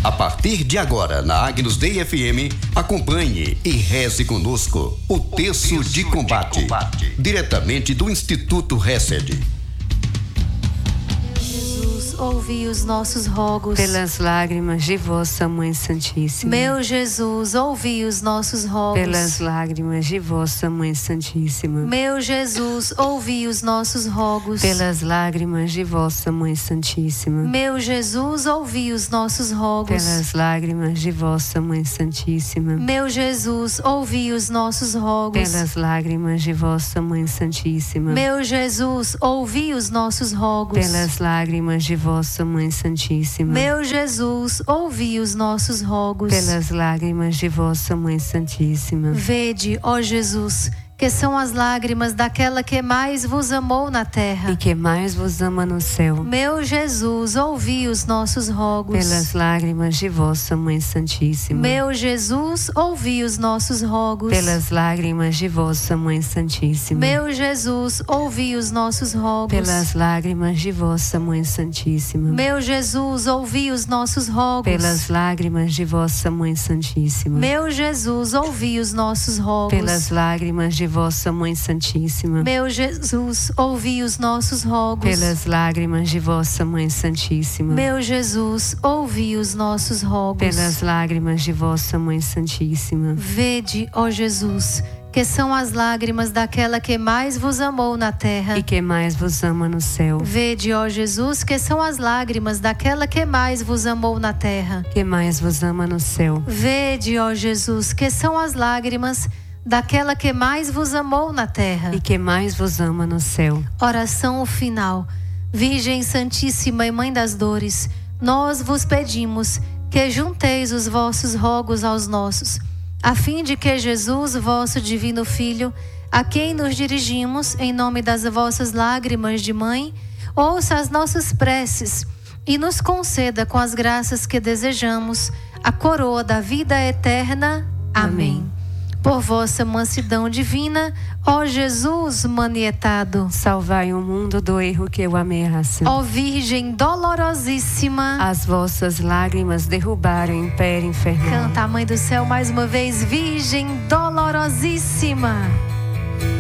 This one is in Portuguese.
A partir de agora, na Agnus Dei FM, acompanhe e reze conosco o Terço de Combate, diretamente do Instituto Hesed. Ouvi os nossos rogos. Pelas lágrimas de vossa Mãe Santíssima. Meu Jesus, ouvi os nossos rogos. Pelas lágrimas de vossa Mãe Santíssima. Meu Jesus, ouvi os nossos rogos. Pelas lágrimas de vossa Mãe Santíssima. Meu Jesus, ouvi os nossos rogos. Pelas lágrimas de vossa Mãe Santíssima. Meu Jesus, ouvi os nossos rogos. Pelas lágrimas de vossa Mãe Santíssima. Meu Jesus, ouvi os nossos rogos. Pelas lágrimas de vossa Mãe Santíssima. Meu Jesus, ouvi os nossos rogos. Pelas lágrimas de vossa Mãe Santíssima. Vede, ó Jesus, que são as lágrimas daquela que mais vos amou na terra e que mais vos ama no céu. Meu Jesus, ouvi os nossos rogos. Pelas lágrimas de vossa Mãe Santíssima. Meu Jesus, ouvi os nossos rogos. Pelas lágrimas de vossa Mãe Santíssima. Meu Jesus, ouvi os nossos rogos. Pelas lágrimas de vossa Mãe Santíssima. Meu Jesus, ouvi os nossos rogos. Pelas lágrimas de vossa Mãe Santíssima. Meu Jesus, ouvi os nossos rogos. Pelas lágrimas de vossa Mãe Santíssima. Meu Jesus, ouvi os nossos rogos. Pelas lágrimas de vossa Mãe Santíssima. Meu Jesus, ouvi os nossos rogos. Pelas lágrimas de vossa Mãe Santíssima. Vede, ó Jesus, que são as lágrimas daquela que mais vos amou na terra e que mais vos ama no céu. Vede, ó Jesus, que são as lágrimas daquela que mais vos amou na terra que mais vos ama no céu. Vede, ó Jesus, que são as lágrimas daquela que mais vos amou na terra e que mais vos ama no céu. Oração final. Virgem Santíssima e Mãe das Dores, nós vos pedimos que junteis os vossos rogos aos nossos, a fim de que Jesus, vosso divino Filho, a quem nos dirigimos em nome das vossas lágrimas de mãe, ouça as nossas preces e nos conceda com as graças que desejamos a coroa da vida eterna. Amém. Por vossa mansidão divina, ó Jesus manietado, salvai o mundo do erro que o ameaça. Ó Virgem dolorosíssima, as vossas lágrimas derrubaram o império infernal. Canta a Mãe do Céu mais uma vez, Virgem dolorosíssima.